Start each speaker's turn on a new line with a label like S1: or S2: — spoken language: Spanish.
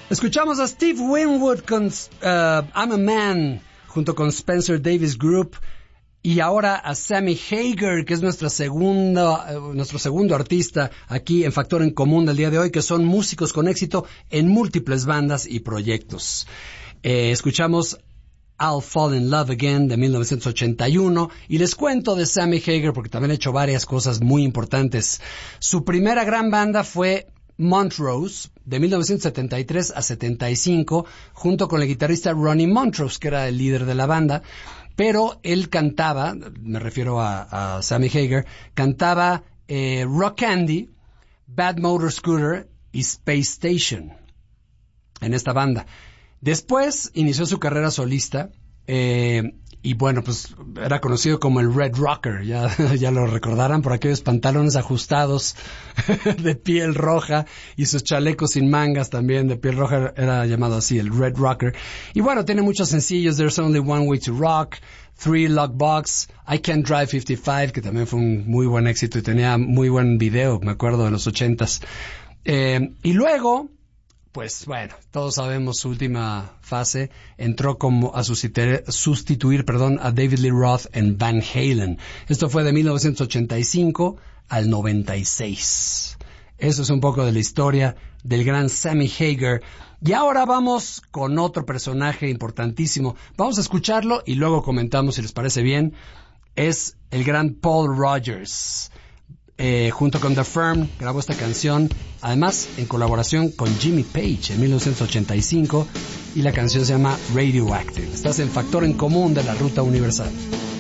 S1: Escuchamos a Steve Winwood con I'm a Man, junto con Spencer Davis Group, y ahora a Sammy Hagar, que es nuestro segundo artista aquí en Factor en Común del día de hoy, que son músicos con éxito en múltiples bandas y proyectos. Escuchamos I'll Fall in Love Again de 1981, y les cuento de Sammy Hagar porque también ha hecho varias cosas muy importantes. Su primera gran banda fue Montrose, de 1973 a 75, junto con el guitarrista Ronnie Montrose, que era el líder de la banda, pero él cantaba, me refiero a Sammy Hagar, cantaba Rock Candy, Bad Motor Scooter y Space Station en esta banda. Después inició su carrera solista, y bueno, pues era conocido como el Red Rocker, ya lo recordarán por aquellos pantalones ajustados de piel roja y sus chalecos sin mangas también de piel roja, era llamado así, el Red Rocker. Y bueno, tiene muchos sencillos: There's Only One Way to Rock, Three Lock Box, I Can't Drive 55, que también fue un muy buen éxito y tenía muy buen video, me acuerdo, de los 80s. Y luego, pues bueno, todos sabemos su última fase, entró como a sustituir a David Lee Roth en Van Halen. Esto fue de 1985 al 96. Eso es un poco de la historia del gran Sammy Hagar. Y ahora vamos con otro personaje importantísimo. Vamos a escucharlo y luego comentamos si les parece bien. Es el gran Paul Rodgers. Junto con The Firm grabó esta canción, además en colaboración con Jimmy Page en 1985, y la canción se llama Radioactive. Estás en Factor en Común de la Ruta Universal.